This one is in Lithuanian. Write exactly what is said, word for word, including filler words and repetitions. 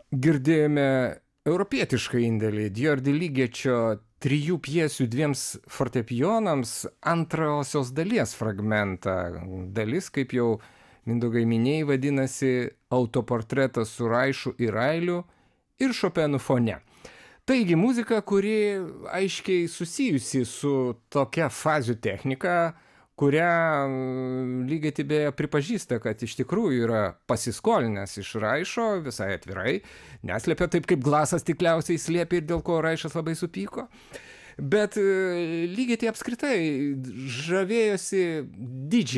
Girdėjome europietišką indėlį Dior Diligečio trijų pjesių dviems fortepijonams antrosios dalies fragmentą. Dalis, kaip jau Mindaugai minėjai, vadinasi Autoportretas su Raišu ir Railiu ir Šopenu fone. Taigi muzika, kuri aiškiai susijusi su tokia fazių technika, kurią lygiai taip beje pripažįsta, kad iš tikrųjų yra pasiskolinęs iš Raišo, visai atvirai, neslėpia taip, kaip Glasas tikriausiai slėpė ir dėl ko Raišas labai supyko. Bet lygiai tai apskritai žavėjosi didžiai